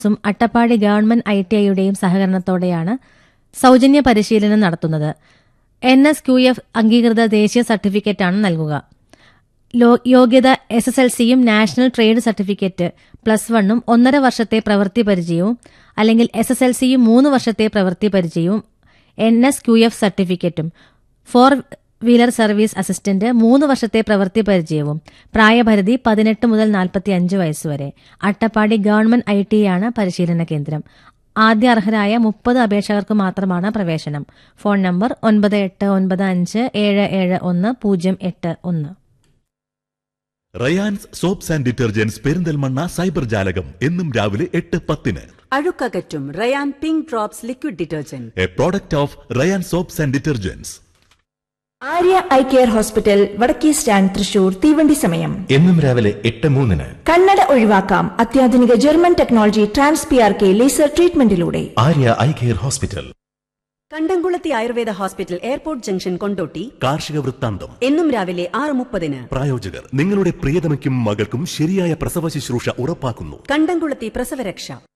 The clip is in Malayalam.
അട്ടപ്പാടി ഗവൺമെന്റ് ITIയുടെയും സഹകരണത്തോടെയാണ് സൗജന്യ പരിശീലനം നടത്തുന്നത്. NSQF അംഗീകൃത ദേശീയ സർട്ടിഫിക്കറ്റാണ് നൽകുക. യോഗ്യത SSLCയും നാഷണൽ ട്രേഡ് സർട്ടിഫിക്കറ്റ് +1ഉം 1.5 വർഷത്തെ പ്രവൃത്തി പരിചയവും അല്ലെങ്കിൽ SSLCയും 3 വർഷത്തെ പ്രവൃത്തി പരിചയവും NSQF സർട്ടിഫിക്കറ്റും 4 വീലർ സർവീസ് അസിസ്റ്റന്റ് 3 വർഷത്തെ പ്രവൃത്തി പരിചയവും. പ്രായപരിധി 18 മുതൽ 45 വയസ്സുവരെ. അട്ടപ്പാടി ഗവൺമെന്റ് ITയാണ് പരിശീലന കേന്ദ്രം. ആദ്യ അർഹരായ 30 അപേക്ഷകർക്ക് മാത്രമാണ് പ്രവേശനം. Phone number 9895771081. Rayan's soaps and detergents Perinthalmanna cyber ജാലകം എന്നും രാവിലെ 8:10. അഴുക്കകറ്റും Ryan pink drops liquid detergent, A product of Ryan soaps and detergents. Arya eye care hospital, വടക്കേ സ്റ്റാൻഡ്, തൃശൂർ. തീവണ്ടി സമയം എന്നും രാവിലെ 8:03. കണ്ണട ഒഴിവാക്കാം അത്യാധുനിക German technology TransPRK laser ട്രീറ്റ്മെന്റിലൂടെ. Arya eye care hospital. കണ്ടംകുളത്തി Ayurveda hospital, airport junction, Kondotty. കാർഷിക വൃത്താന്തം എന്നും രാവിലെ 6:30. പ്രായോജകർ നിങ്ങളുടെ പ്രിയതമയ്ക്കും മകൾക്കും ശരിയായ പ്രസവ ശുശ്രൂഷ ഉറപ്പാക്കുന്നു. കണ്ടംകുളത്തി പ്രസവരക്ഷ.